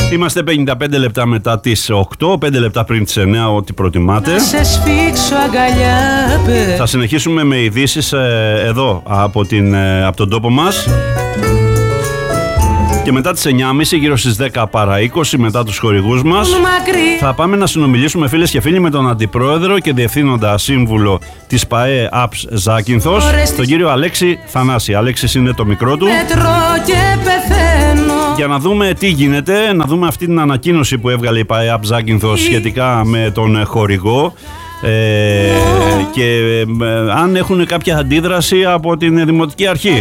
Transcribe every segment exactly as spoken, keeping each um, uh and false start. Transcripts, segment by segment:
Είμαστε πενήντα πέντε λεπτά μετά τις οκτώ, πέντε λεπτά πριν τις εννιά, ό,τι προτιμάτε. Να σε σφίξω αγκαλιά. Θα συνεχίσουμε με ειδήσεις ε, εδώ από, την, ε, από τον τόπο μας. Και μετά τις εννιά και μισή, γύρω στις δέκα παρά είκοσι, μετά τους χορηγούς μας, θα πάμε να συνομιλήσουμε, φίλες και φίλοι, με τον Αντιπρόεδρο και Διευθύνοντα Σύμβουλο της ΠΑΕ ΑΠΣ Ζάκυνθος, τον κύριο Αλέξη Θανάση. Αλέξης είναι το μικρό του. Για να δούμε τι γίνεται, να δούμε αυτή την ανακοίνωση που έβγαλε η ΠΑΕ ΑΠΣ Ζάκυνθος σχετικά με τον χορηγό. Ε, και ε, αν έχουν κάποια αντίδραση από την Δημοτική Αρχή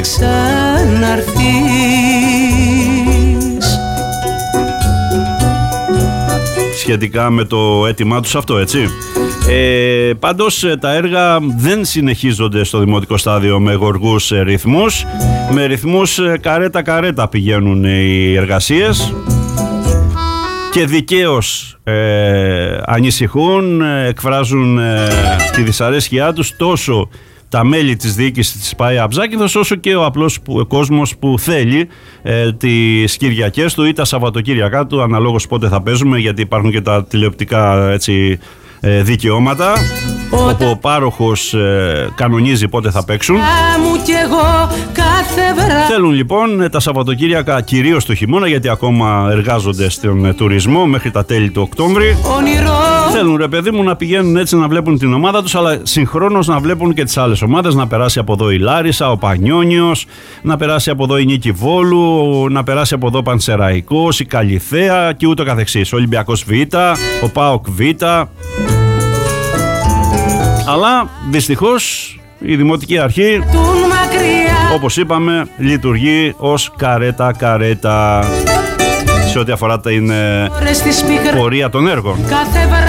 σχετικά με το αίτημά τους αυτό, έτσι. Ε, πάντως τα έργα δεν συνεχίζονται στο δημοτικό στάδιο με γοργούς ρυθμούς. Με ρυθμούς καρέτα-καρέτα πηγαίνουν οι εργασίες και δικαίως ε, ανησυχούν, εκφράζουν ε, τη δυσαρέσκειά τους τόσο τα μέλη της διοίκησης της ΠΑΕ ΑΠΣ Ζάκυνθος, όσο και ο απλός που, κόσμος που θέλει ε, τις Κυριακές του ή τα Σαββατοκύριακά του, αναλόγως πότε θα παίζουμε, γιατί υπάρχουν και τα τηλεοπτικά, έτσι, ε, δικαιώματα, Ότα... όπου ο πάροχος ε, κανονίζει πότε θα παίξουν. Εγώ, Θέλουν λοιπόν τα Σαββατοκύριακα, κυρίως το χειμώνα, γιατί ακόμα εργάζονται στον ε, τουρισμό μέχρι τα τέλη του Οκτώβρη. Ονειρό. Θέλουν, ρε παιδί μου, να πηγαίνουν έτσι να βλέπουν την ομάδα τους, αλλά συγχρόνως να βλέπουν και τις άλλες ομάδες. Να περάσει από εδώ η Λάρισα, ο Πανιόνιος, να περάσει από εδώ η Νίκη Βόλου, να περάσει από εδώ ο Πανσεραϊκός, η Καλιθέα και ούτω καθεξής. Ο Ολυμπιακός Β, ο ΠΑΟΚ Β. Αλλά δυστυχώς η Δημοτική Αρχή, όπως είπαμε, λειτουργεί ως καρέτα-καρέτα σε ό,τι αφορά την πορεία των έργων.